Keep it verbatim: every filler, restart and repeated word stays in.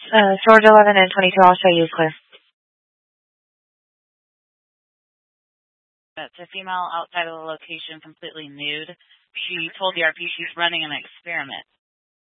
Uh, George eleven and twenty-two, I'll show you clear. It's a female outside of the location, completely nude. She told the R P she's running an experiment.